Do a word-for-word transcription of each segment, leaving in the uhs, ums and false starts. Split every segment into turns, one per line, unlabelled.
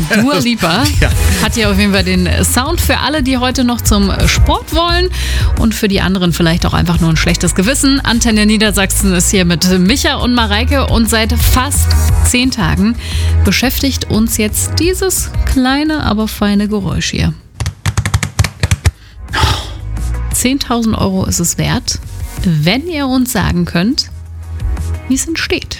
Dua Lipa
Ja.
hat ja auf jeden Fall den Sound für alle, die heute noch zum Sport wollen und für die anderen vielleicht auch einfach nur ein schlechtes Gewissen. Antenne Niedersachsen ist hier mit Micha und Mareike und seit fast zehn Tagen beschäftigt uns jetzt dieses kleine, aber feine Geräusch hier. zehntausend Euro ist es wert, wenn ihr uns sagen könnt, wie es entsteht.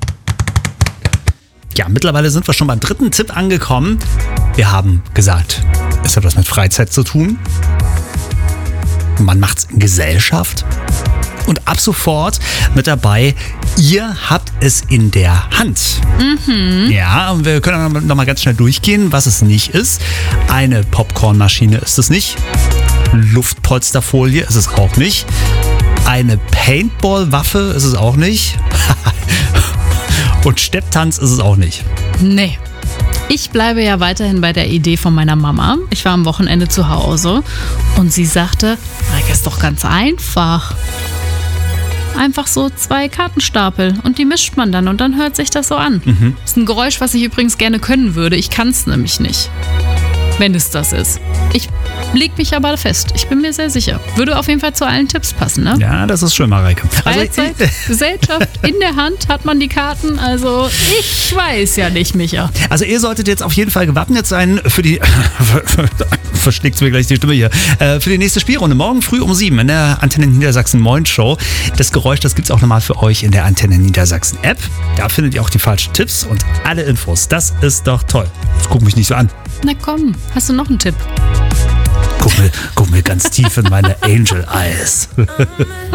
Ja, mittlerweile sind wir schon beim dritten Tipp angekommen. Wir haben gesagt, es hat was mit Freizeit zu tun. Man macht's in Gesellschaft. Und ab sofort mit dabei, ihr habt es in der Hand. Mhm. Ja, und wir können noch mal ganz schnell durchgehen, was es nicht ist. Eine Popcornmaschine ist es nicht. Luftpolsterfolie ist es auch nicht. Eine Paintball-Waffe ist es auch nicht. Und Stepptanz ist es auch nicht.
Nee. Ich bleibe ja weiterhin bei der Idee von meiner Mama. Ich war am Wochenende zu Hause und sie sagte, Mareike, ist doch ganz einfach. Einfach so zwei Kartenstapel und die mischt man dann und dann hört sich das so an. Mhm. Das ist ein Geräusch, was ich übrigens gerne können würde. Ich kann es nämlich nicht. Wenn es das ist. Ich leg mich aber fest. Ich bin mir sehr sicher. Würde auf jeden Fall zu allen Tipps passen, ne?
Ja, das ist schön, Mareike.
Freizeit, also, Gesellschaft, in der Hand hat man die Karten. Also ich weiß ja nicht, Micha.
Also ihr solltet jetzt auf jeden Fall gewappnet sein für die... Verschlägt's mir gleich die Stimme hier. Äh, für die nächste Spielrunde. Morgen früh um sieben in der Antenne Niedersachsen Moin Show. Das Geräusch, das gibt's auch nochmal für euch in der Antenne Niedersachsen App. Da findet ihr auch die falschen Tipps und alle Infos. Das ist doch toll. Jetzt guck mich nicht so an.
Na komm, hast du noch einen Tipp?
Guck mir, guck mir ganz tief in meine Angel Eyes.